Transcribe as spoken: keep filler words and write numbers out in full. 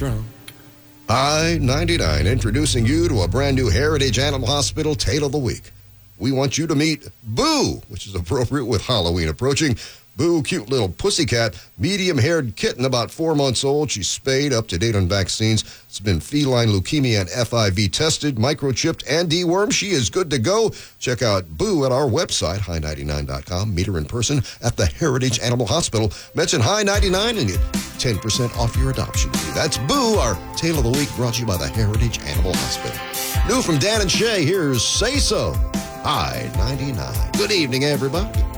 strong. I ninety-nine, introducing you to a brand new Heritage Animal Hospital Tale of the Week. We want you to meet Boo, which is appropriate with Halloween approaching. Boo, cute little pussycat, medium-haired kitten, about four months old. She's spayed, up to date on vaccines. It's been feline leukemia and F I V tested, microchipped, and dewormed. She is good to go. Check out Boo at our website, high ninety-nine dot com. Meet her in person at the Heritage Animal Hospital. Mention High ninety-nine and get ten percent off your adoption fee. That's Boo, our Tale of the Week, brought to you by the Heritage Animal Hospital. New from Dan and Shay, here's Say So, High ninety-nine. Good evening, everybody.